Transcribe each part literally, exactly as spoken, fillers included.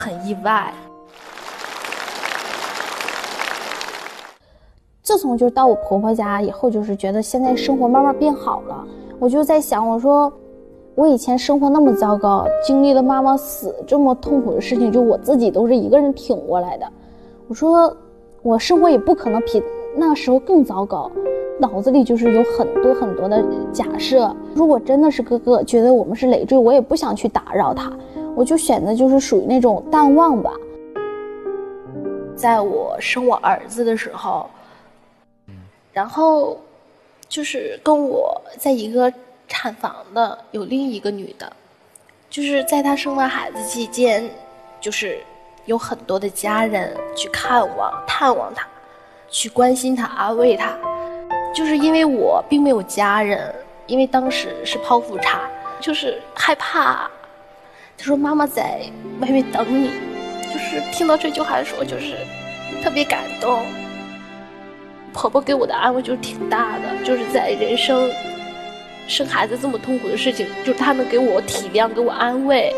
很意外。 自从就是到我婆婆家以后，就是觉得现在生活慢慢变好了。我就在想，我说我以前生活那么糟糕，经历了妈妈死这么痛苦的事情，就我自己都是一个人挺过来的。我说我生活也不可能比那时候更糟糕，脑子里就是有很多很多的假设。如果真的是哥哥觉得我们是累赘，我也不想去打扰他，我就选择就是属于那种淡忘吧。 在我生我儿子的时候，然后就是跟我在一个产房的有另一个女的，就是在她生完孩子期间，就是有很多的家人去看望探望她，去关心她安慰她。就是因为我并没有家人，因为当时是剖腹产，就是害怕。她说妈妈在外面等你，就是听到这句话的时候就是特别感动。婆婆给我的安慰就是挺大的，就是在人生生孩子这么痛苦的事情，就是她能给我体谅，给我安慰。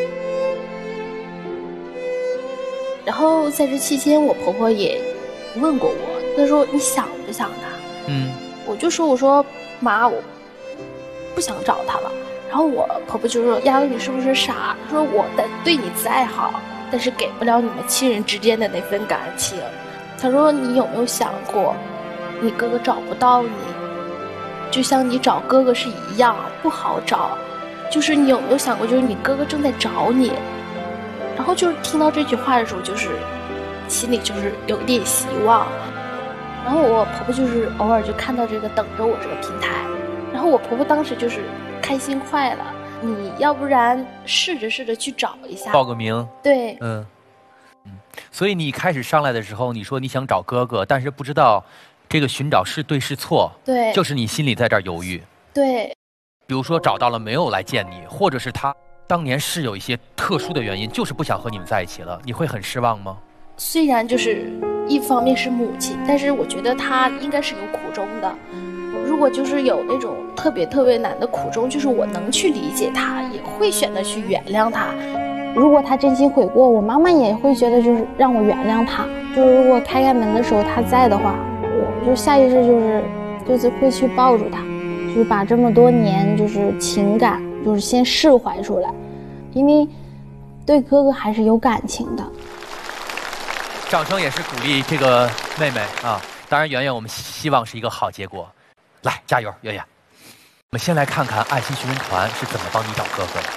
然后在这期间，我婆婆也问过我，她说你想不想他？嗯，我就说我说妈，我不想找他了。然后我婆婆就说丫头你是不是傻？她说我的对你再好，但是给不了你们亲人之间的那份感情。他说你有没有想过你哥哥找不到你，就像你找哥哥是一样不好找，就是你有没有想过就是你哥哥正在找你。然后就是听到这句话的时候，就是心里就是有点希望。然后我婆婆就是偶尔就看到这个等着我这个平台，然后我婆婆当时就是开心坏了，你要不然试着试着去找一下， 报个名。 对， 嗯嗯。所以你一开始上来的时候，你说你想找哥哥，但是不知道这个寻找是对是错， 对， 就是你心里在这儿犹豫。 对， 比如说找到了没有来见你，或者是他当年是有一些特殊的原因，就是不想和你们在一起了，你会很失望吗？ 虽然就是一方面是母亲，但是我觉得他应该是有苦衷的。如果就是有那种特别特别难的苦衷，就是我能去理解他，也会选择去原谅他。 如果他真心悔过，我妈妈也会觉得就是让我原谅他。就是如果开开门的时候他在的话，我就下意识就是就是会去抱住他，就是把这么多年就是情感就是先释怀出来，因为对哥哥还是有感情的。 掌声也是鼓励这个妹妹啊！当然，圆圆，我们希望是一个好结果。来，加油，圆圆！我们先来看看爱心寻人团是怎么帮你找哥哥的。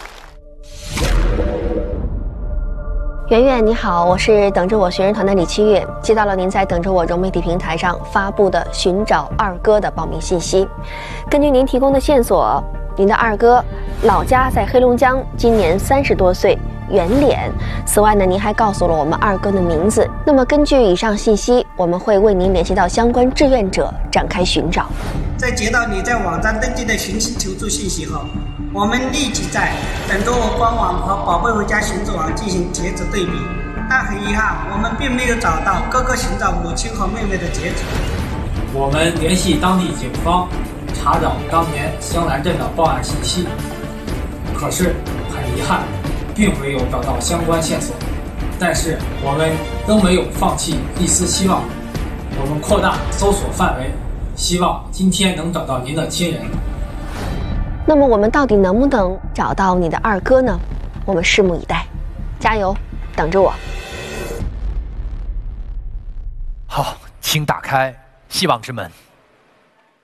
圆圆你好，我是等着我寻人团的李七月，接到了您在等着我融媒体平台上发布的寻找二哥的报名信息。根据您提供的线索，您的二哥老家在黑龙江，今年三十多岁，圆脸。此外呢，您还告诉了我们二哥的名字。那么根据以上信息，我们会为您联系到相关志愿者展开寻找。 在接到你在网站登记的寻亲求助信息后，我们立即在等着我官网和宝贝回家寻子网进行截止对比，但很遗憾，我们并没有找到哥哥寻找母亲和妹妹的截止。 我们联系当地警方，查找当年香兰镇的报案信息，可是很遗憾，并没有找到相关线索。但是我们都没有放弃一丝希望，我们扩大搜索范围，希望今天能找到您的亲人。 那么我们到底能不能找到你的二哥呢？我们拭目以待，加油，等着我。 好，请打开希望之门。